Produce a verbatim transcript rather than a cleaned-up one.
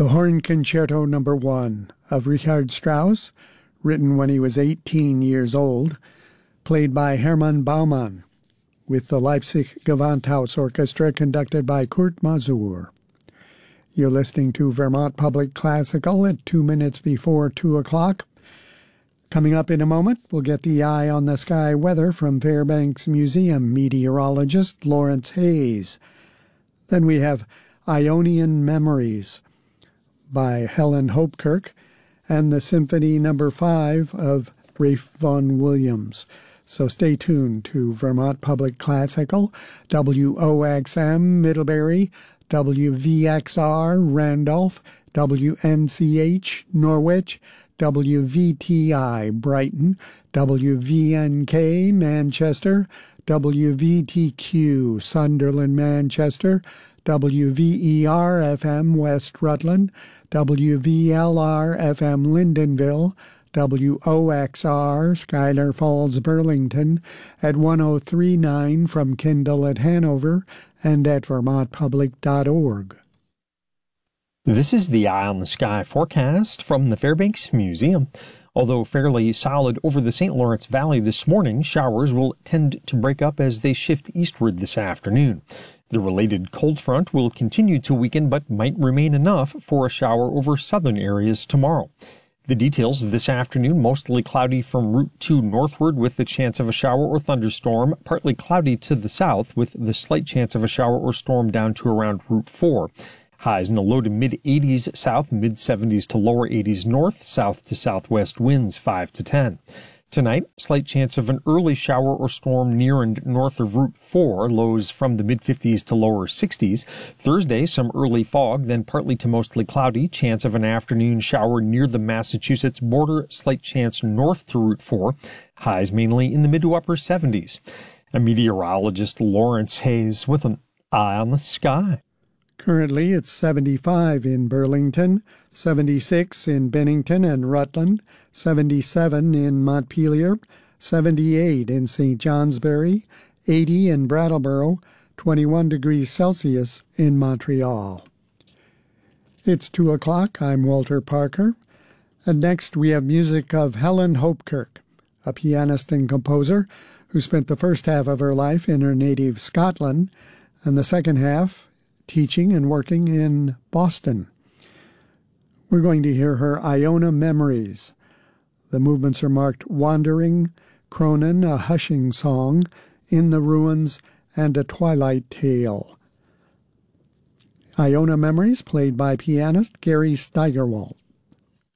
The Horn Concerto Number One of Richard Strauss, written when he was eighteen years old, played by Hermann Baumann, with the Leipzig Gewandhaus Orchestra conducted by Kurt Masur. You're listening to Vermont Public Classical at two minutes before two o'clock. Coming up in a moment, we'll get the eye on the sky weather from Fairbanks Museum meteorologist Lawrence Hayes. Then we have Ionian Memories by Helen Hopkirk and the Symphony Number Five of Ralph Vaughan Williams. So stay tuned to Vermont Public Classical, W O X M Middlebury, W V X R Randolph, W N C H Norwich, W V T I Brighton, W V N K Manchester, W V T Q Sunderland Manchester, W V E R F M West Rutland, W V L R F M Lyndonville, W O X R Schuyler Falls Burlington at one oh three point nine from Kindle at Hanover and at vermont public dot org. This is the Eye on the Sky forecast from the Fairbanks Museum. Although fairly solid over the Saint Lawrence Valley this morning, showers will tend to break up as they shift eastward this afternoon. The related cold front will continue to weaken but might remain enough for a shower over southern areas tomorrow. The details this afternoon: mostly cloudy from Route two northward with the chance of a shower or thunderstorm, partly cloudy to the south with the slight chance of a shower or storm down to around Route four. Highs in the low to mid eighties south, mid seventies to lower eighties north, south to southwest winds five to ten. Tonight, slight chance of an early shower or storm near and north of Route four, lows from the mid fifties to lower sixties. Thursday, some early fog, then partly to mostly cloudy, chance of an afternoon shower near the Massachusetts border, slight chance north to Route four, highs mainly in the mid to upper seventies. A meteorologist, Lawrence Hayes, with an eye on the sky. Currently, it's seventy-five in Burlington, seventy-six in Bennington and Rutland, seventy-seven in Montpelier, seventy-eight in Saint Johnsbury, eighty in Brattleboro, twenty-one degrees Celsius in Montreal. It's two o'clock. I'm Walter Parker. And next we have music of Helen Hopkirk, a pianist and composer who spent the first half of her life in her native Scotland and the second half teaching and working in Boston. We're going to hear her Iona Memories. The movements are marked Wandering, Cronin, a Hushing Song, In the Ruins, and A Twilight Tale. Iona Memories, played by pianist Gary Steigerwald.